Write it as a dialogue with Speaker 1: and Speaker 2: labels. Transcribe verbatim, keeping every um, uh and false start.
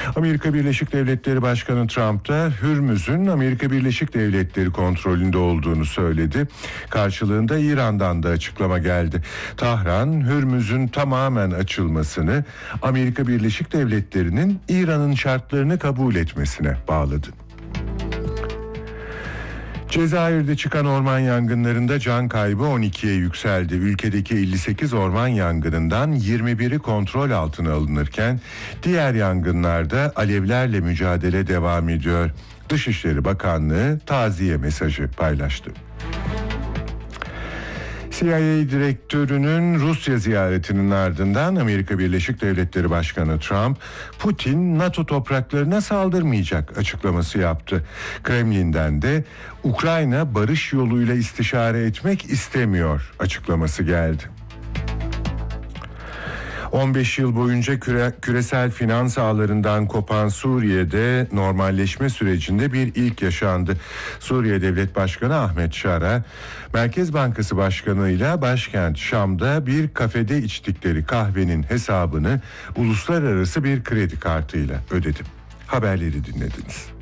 Speaker 1: Amerika Birleşik Devletleri Başkanı Trump da Hürmüz'ün Amerika Birleşik Devletleri kontrolünde olduğunu söyledi. Karşılığında İran'dan da açıklama geldi. Tahran, Hürmüz'ün tamamen açılmasını Amerika Birleşik Devletleri'nin İran'ın şartlarını kabul etmesine bağladı. Cezayir'de çıkan orman yangınlarında can kaybı on ikiye yükseldi. Ülkedeki elli sekiz orman yangınından yirmi biri kontrol altına alınırken diğer yangınlarda alevlerle mücadele devam ediyor. Dışişleri Bakanlığı taziye mesajı paylaştı. C I A direktörünün Rusya ziyaretinin ardından Amerika Birleşik Devletleri Başkanı Trump, Putin NATO topraklarına saldırmayacak açıklaması yaptı. Kremlin'den de Ukrayna barış yoluyla istişare etmek istemiyor açıklaması geldi. on beş yıl boyunca küre, küresel finans ağlarından kopan Suriye'de normalleşme sürecinde bir ilk yaşandı. Suriye Devlet Başkanı Ahmet Şara, Merkez Bankası Başkanı ile başkent Şam'da bir kafede içtikleri kahvenin hesabını uluslararası bir kredi kartıyla ödedi. Haberleri dinlediniz.